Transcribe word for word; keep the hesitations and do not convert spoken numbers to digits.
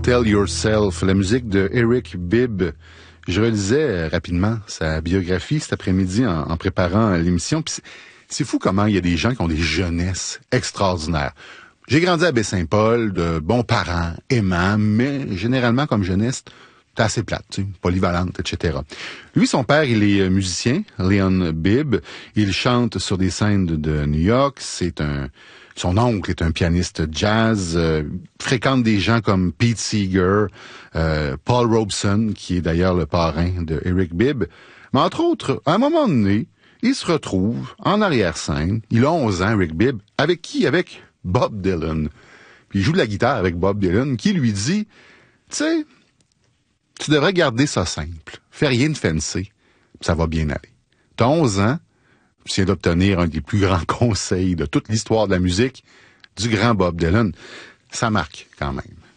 Tell Yourself, la musique de Eric Bibb. Je relisais rapidement sa biographie cet après-midi en, en préparant l'émission. Puis c'est, c'est fou comment il y a des gens qui ont des jeunesses extraordinaires. J'ai grandi à Baie-Saint-Paul, de bons parents, aimants, mais généralement comme jeunesse, t'es assez plate, tu sais, polyvalente, et cetera. Lui, son père, il est musicien, Leon Bibb. Il chante sur des scènes de, de New York. C'est un, son oncle est un pianiste jazz, euh, fréquente des gens comme Pete Seeger, euh, Paul Robeson, qui est d'ailleurs le parrain de Eric Bibb. Mais entre autres, à un moment donné, il se retrouve en arrière-scène. Il a onze ans, Eric Bibb. Avec qui? Avec Bob Dylan. Puis il joue de la guitare avec Bob Dylan, qui lui dit, tu sais, tu devrais garder ça simple. Fais rien de fancy, ça va bien aller. T'as onze ans, tu viens d'obtenir un des plus grands conseils de toute l'histoire de la musique du grand Bob Dylan. Ça marque quand même.